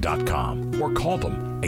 AdamsFuneralHome.com or call them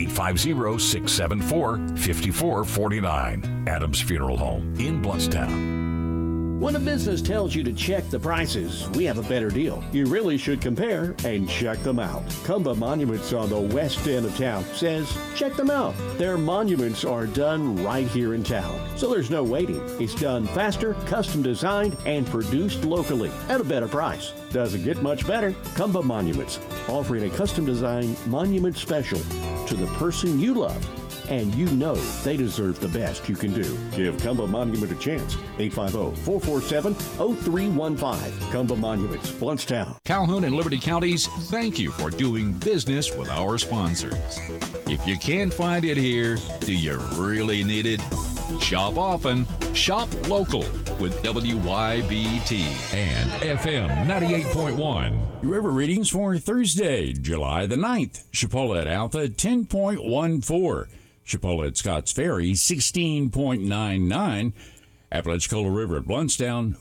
850-674-5449. Adams Funeral Home in Blountstown. When a business tells you to check the prices, we have a better deal. You really should compare and check them out. Cumba Monuments on the west end of town says, check them out. Their monuments are done right here in town, so there's no waiting. It's done faster, custom designed, and produced locally at a better price. Doesn't get much better. Cumba Monuments, offering a custom designed monument special to the person you love. And you know they deserve the best you can do. Give Cumba Monument a chance. 850-447-0315. Cumba Monuments, Blountstown. Calhoun and Liberty Counties, thank you for doing business with our sponsors. If you can't find it here, do you really need it? Shop often, shop local with WYBT and FM 98.1. Your river readings for Thursday, July the 9th. Chipola at Alpha, 10.14. Chipola at Scotts Ferry, 16.99. Apalachicola River at Blountstown,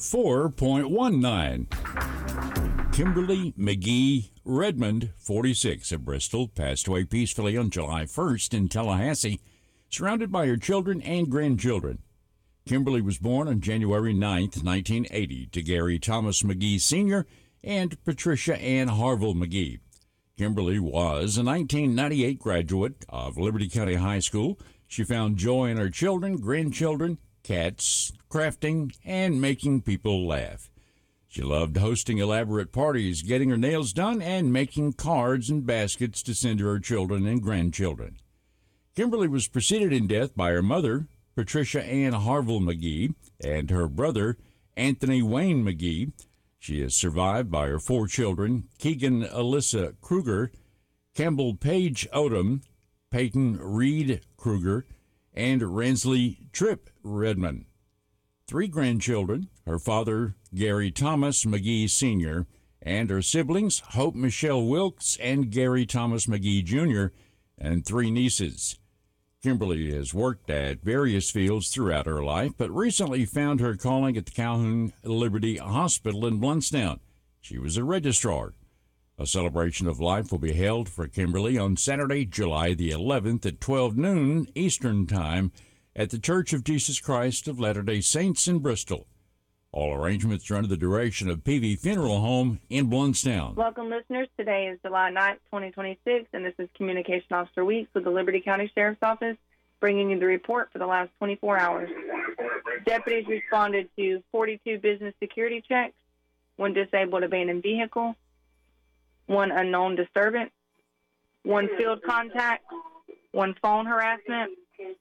4.19. Kimberly McGee Redmond, 46, of Bristol, passed away peacefully on July 1st in Tallahassee, surrounded by her children and grandchildren. Kimberly was born on January 9th, 1980, to Gary Thomas McGee Sr. and Patricia Ann Harville McGee. Kimberly was a 1998 graduate of Liberty County High School. She found joy in her children, grandchildren, cats, crafting, and making people laugh. She loved hosting elaborate parties, getting her nails done, and making cards and baskets to send to her children and grandchildren. Kimberly was preceded in death by her mother, Patricia Ann Harville McGee, and her brother, Anthony Wayne McGee. She is survived by her 4 children, Keegan Alyssa Kruger, Campbell Page Odom, Peyton Reed Kruger, and Ransley Tripp Redmond. 3 grandchildren, her father, Gary Thomas McGee Sr., and her siblings, Hope Michelle Wilkes and Gary Thomas McGee Jr., and 3 nieces. Kimberly has worked at various fields throughout her life, but recently found her calling at the Calhoun Liberty Hospital in Blountstown. She was a registrar. A celebration of life will be held for Kimberly on Saturday, July the 11th at 12 noon Eastern Time at the Church of Jesus Christ of Latter-day Saints in Bristol. All arrangements are under the direction of PV Funeral Home in Blountstown. Welcome, listeners. Today is July 9th, 2026, and this is Communication Officer Weeks with the Liberty County Sheriff's Office, bringing you the report for the last 24 hours. Deputies responded to 42 business security checks, 1 disabled abandoned vehicle, 1 unknown disturbance, 1 field contact, 1 phone harassment,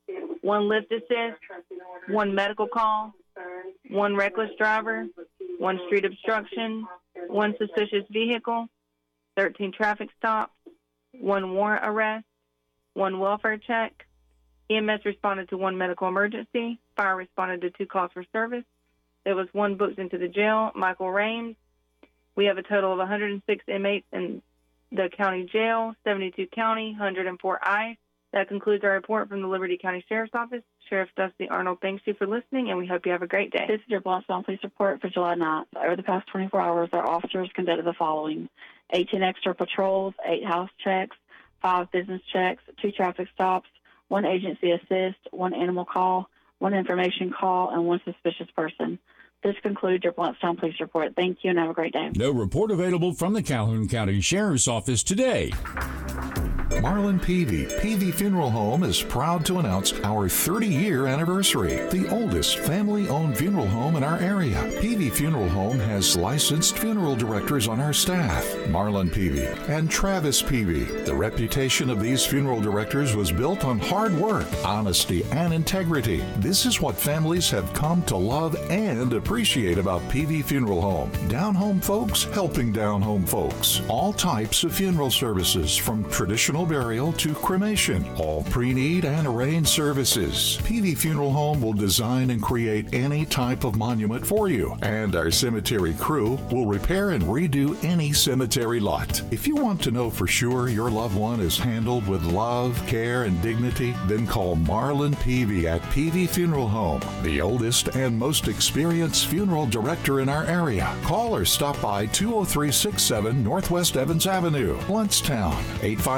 1 lift assist, 1 medical call, 1 reckless driver, 1 street obstruction, 1 suspicious vehicle, 13 traffic stops, 1 warrant arrest, 1 welfare check. EMS responded to 1 medical emergency. Fire responded to 2 calls for service. There was 1 booked into the jail, Michael Rames. We have a total of 106 inmates in the county jail, 72 county, 104 ICE. That concludes our report from the Liberty County Sheriff's Office. Sheriff Dusty Arnold thanks you for listening, and we hope you have a great day. This is your Blountstown Police Report for July 9th. Over the past 24 hours, our officers conducted the following: 18 extra patrols, 8 house checks, 5 business checks, 2 traffic stops, 1 agency assist, 1 animal call, 1 information call, and 1 suspicious person. This concludes your Blountstown Police Report. Thank you, and have a great day. No report available from the Calhoun County Sheriff's Office today. Marlin Peavy Funeral Home is proud to announce our 30-year anniversary, the oldest family-owned funeral home in our area. Peavy Funeral Home has licensed funeral directors on our staff, Marlin Peavy and Travis Peavy. The reputation of these funeral directors was built on hard work, honesty, and integrity. This is what families have come to love and appreciate about Peavy Funeral Home. Down-home folks helping down-home folks. All types of funeral services, from traditional burial to cremation, all pre-need and arranged services. Peavy Funeral Home will design and create any type of monument for you, and our cemetery crew will repair and redo any cemetery lot. If you want to know for sure your loved one is handled with love, care, and dignity, then call Marlin Peavy at Peavy Funeral Home, the oldest and most experienced funeral director in our area. Call or stop by 20367 Northwest Evans Avenue, Blountstown, 855